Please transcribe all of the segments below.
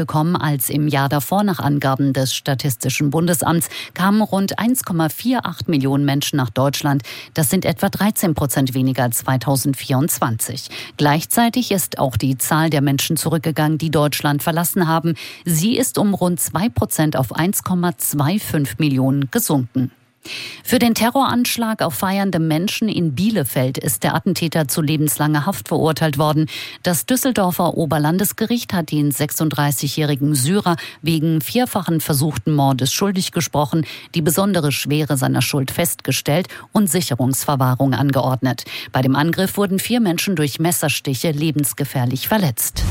gekommen als im Jahr davor. Nach Angaben des Statistischen Bundesamts kamen rund 1,48 Millionen Menschen nach Deutschland. Das sind etwa 13% weniger als 2024. Gleichzeitig ist auch die Zahl der Menschen zurückgegangen, die Deutschland verlassen haben. Sie ist um rund 2% auf 1,25 Millionen gesunken. Für den Terroranschlag auf feiernde Menschen in Bielefeld ist der Attentäter zu lebenslanger Haft verurteilt worden. Das Düsseldorfer Oberlandesgericht hat den 36-jährigen Syrer wegen vierfachen versuchten Mordes schuldig gesprochen, die besondere Schwere seiner Schuld festgestellt und Sicherungsverwahrung angeordnet. Bei dem Angriff wurden 4 Menschen durch Messerstiche lebensgefährlich verletzt.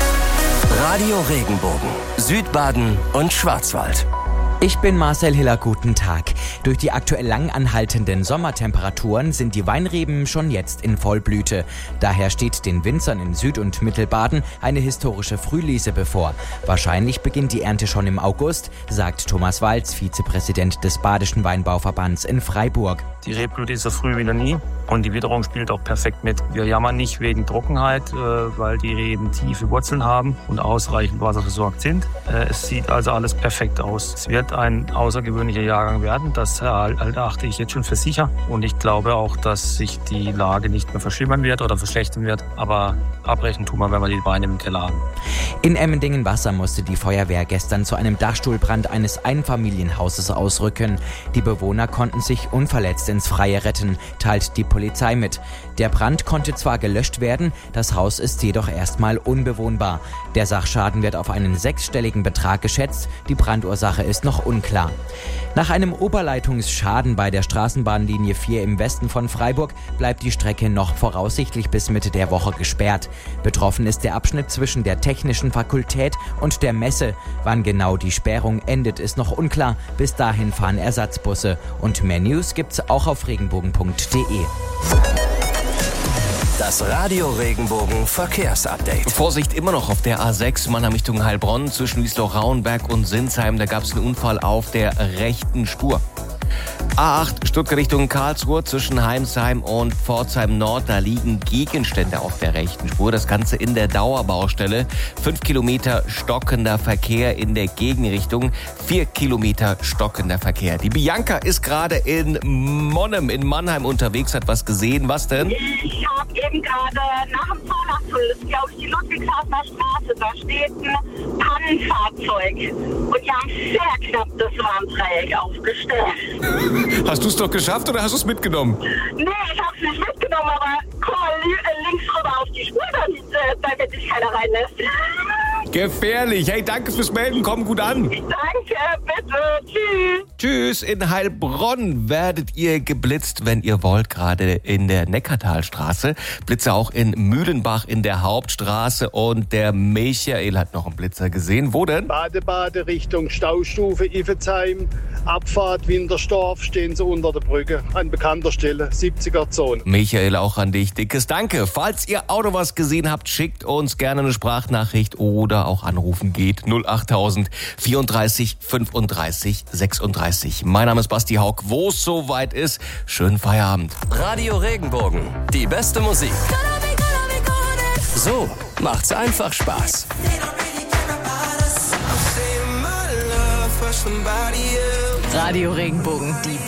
Radio Regenbogen, Südbaden und Schwarzwald. Ich bin Marcel Hiller, guten Tag. Durch die aktuell lang anhaltenden Sommertemperaturen sind die Weinreben schon jetzt in Vollblüte. Daher steht den Winzern in Süd- und Mittelbaden eine historische Frühlese bevor. Wahrscheinlich beginnt die Ernte schon im August, sagt Thomas Walz, Vizepräsident des Badischen Weinbauverbands in Freiburg. Die Rebblüte ist so früh wie noch nie und die Witterung spielt auch perfekt mit. Wir jammern nicht wegen Trockenheit, weil die Reben tiefe Wurzeln haben und ausreichend wasserversorgt sind. Es sieht also alles perfekt aus. Es wird ein außergewöhnlicher Jahrgang werden, das erachte ich jetzt schon für sicher. Und ich glaube auch, dass sich die Lage nicht mehr verschlimmern wird oder verschlechtern wird. Aber abbrechen tun wir, wenn wir die Weine im Keller haben. In Emmendingen-Wasser musste die Feuerwehr gestern zu einem Dachstuhlbrand eines Einfamilienhauses ausrücken. Die Bewohner konnten sich unverletzt ins Freie retten, teilt die Polizei mit. Der Brand konnte zwar gelöscht werden, das Haus ist jedoch erstmal unbewohnbar. Der Sachschaden wird auf einen 6-stelligen Betrag geschätzt, die Brandursache ist noch unklar. Nach einem Oberleitungsschaden bei der Straßenbahnlinie 4 im Westen von Freiburg bleibt die Strecke noch voraussichtlich bis Mitte der Woche gesperrt. Betroffen ist der Abschnitt zwischen der Technischen Fakultät und der Messe. Wann genau die Sperrung endet, ist noch unklar. Bis dahin fahren Ersatzbusse. Und mehr News gibt's auch auf regenbogen.de. Das Radio Regenbogen Verkehrsupdate. Vorsicht immer noch auf der A6 Mannheim Richtung Heilbronn zwischen Wiesloch-Rauenberg und Sinsheim. Da gab es einen Unfall auf der rechten Spur. A8 Stuttgart Richtung Karlsruhe zwischen Heimsheim und Pforzheim Nord. Da liegen Gegenstände auf der rechten Spur. Das Ganze in der Dauerbaustelle. 5 Kilometer stockender Verkehr in der Gegenrichtung. 4 Kilometer stockender Verkehr. Die Bianca ist gerade in Monnem in Mannheim unterwegs. Hat was gesehen. Was denn? Ich habe eben gerade nach dem Zahnachtull, das ist glaube ich die Ludwigshafener Straße, da steht ein Pannenfahrzeug. Und die haben sehr knapp das Warndreieck aufgestellt. Hast du es doch geschafft oder hast du es mitgenommen? Nee, ich hab's nicht mitgenommen, aber guck mal links rüber auf die Spur, damit sich keiner reinlässt. Gefährlich. Hey, danke fürs Melden. Komm gut an. Danke, bitte. Tschüss. Tschüss. In Heilbronn werdet ihr geblitzt, wenn ihr wollt, gerade in der Neckartalstraße. Blitze auch in Mühlenbach in der Hauptstraße. Und der Michael hat noch einen Blitzer gesehen. Wo denn? Bade Richtung Staustufe Iffezheim. Abfahrt Wintersdorf stehen sie unter der Brücke. An bekannter Stelle, 70er-Zone. Michael, auch an dich. Dickes Danke. Falls ihr auch noch was gesehen habt, schickt uns gerne eine Sprachnachricht oder auch anrufen geht 08000 34 35 36. Mein Name ist Basti Hauck. Wo es soweit ist, schönen Feierabend. Radio Regenbogen, die beste Musik. So macht's einfach Spaß. Radio Regenbogen, die